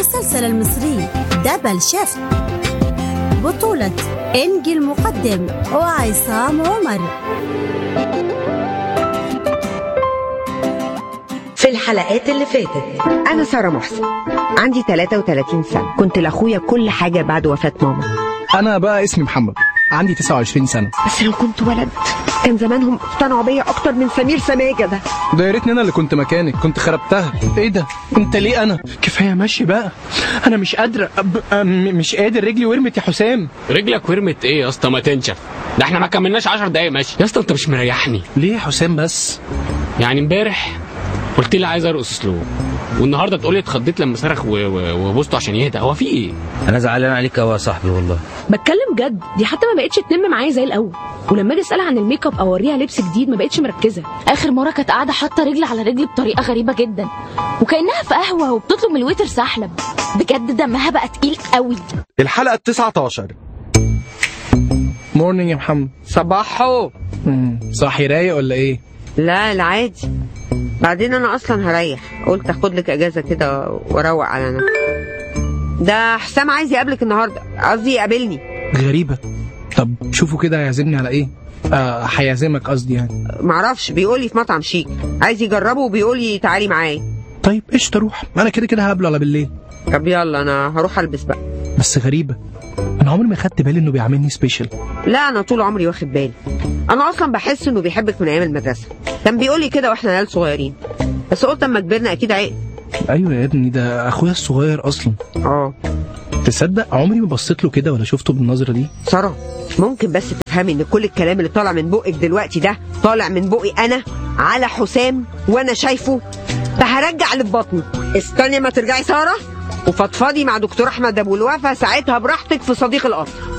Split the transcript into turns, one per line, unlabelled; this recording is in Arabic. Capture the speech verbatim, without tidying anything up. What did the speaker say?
المسلسل المصري دبل شيفت بطولة إنجي المقدم وعصام عمر.
في الحلقات اللي فاتت
أنا سارة محسن، عندي ثلاثة وثلاثين سنة، كنت لأخويا كل حاجة بعد وفاة ماما.
أنا بقى اسمي محمد، عندي تسعة وعشرين سنة.
بس لو كنت ولد كان زمانهم اقتنعوا بيا أكتر من سمير سماجة ده.
ده يا ريتني أنا اللي كنت مكانك، كنت خربتها. إيه ده؟ أنت ليه أنا؟ كفاية ماشي بقى، أنا مش قادرة أب... أم... مش قادر، رجلي ورمت يا حسام.
رجلك ورمت إيه يا اسطى؟ ما تنشف، ده إحنا ما كملناش عشر دقايق ماشي يا اسطى. أنت مش مريحني
ليه يا حسام بس؟
يعني امبارح قلت لي عايز ارقص سلو، والنهارده تقول لي اتخضيت لما صرخ وبوسته عشان يهدى. هو في ايه؟
انا زعلان عليك قوي يا صاحبي والله.
بتكلم جد، دي حتى ما بقتش تنم معايا زي الاول، ولما اجي اسالها عن الميك اب او اوريها لبس جديد ما بقتش مركزه.
اخر مره كانت قاعده حاطه رجل على رجل بطريقه غريبه جدا، وكانها في قهوه وبتطلب من الويتر سحلب. بجد دمها بقى تقيل قوي.
الحلقه التاسعة عشر.
مورنينج يا محمد.
صباحو.
صاحي رايق ولا ايه؟
لا العادي، بعدين انا اصلا هريح، قلت اخد لك اجازه كده واروق على نفسي. ده حسام عايز يقابلك النهارده، قصدي يقابلني.
غريبه. طب شوفوا كده هيعزمني على ايه؟ آه هيعزمك قصدي يعني.
معرفش، بيقول لي في مطعم شيك عايز يجربه وبيقول لي تعالي معايا.
طيب قشطه روح، انا كده كده هقابله على بالليل.
طب يلا انا هروح البس بقى.
بس غريبه، انا عمري ما خدت بالي انه بيعاملني سبيشال.
لا انا طول عمري واخد بالي، انا اصلا بحس انه بيحبك من ايام المدرسه، كان بيقول لي كده واحنا عيال صغيرين، بس قلت اما كبرنا اكيد عقل.
ايوه يا ابني، ده اخويا الصغير اصلا.
اه
تصدق عمري ما بصيت له كده ولا شفته بالنظره دي.
ساره ممكن بس تفهمي ان كل الكلام اللي طالع من بقك دلوقتي ده طالع من بقي انا على حسام، وانا شايفه، فهرجع اللي في بطني. استني ما ترجعي ساره وفضفضي مع دكتور احمد ابو الوفا، ساعتها براحتك في صديق القصر.